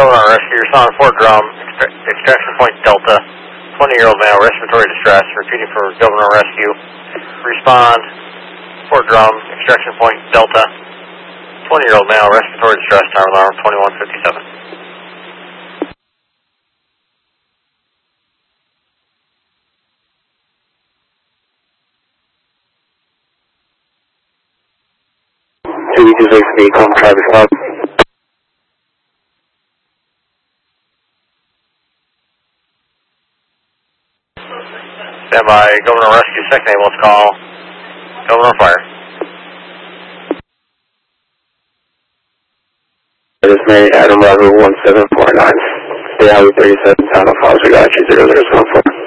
Governor Rescue, you're on Fort Drum, extraction point Delta, 20-year-old male, respiratory distress, repeating for Governor Rescue. Respond, Fort Drum, extraction point Delta, 20-year-old male, respiratory distress, tower alarm 2157. We just wait for me to come Travis Club. Stand by, Governor Rescue, second ambulance call, Governor Fire. This is Mary Adam Bravo 1749. Stay Highway 37, Town of Falls, we got you, 0014.